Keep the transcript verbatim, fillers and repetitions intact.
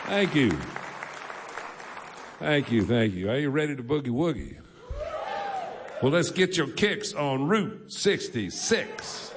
Thank you. Thank you, thank you. Are you ready to boogie woogie? Well, let's get your kicks on Route sixty-six.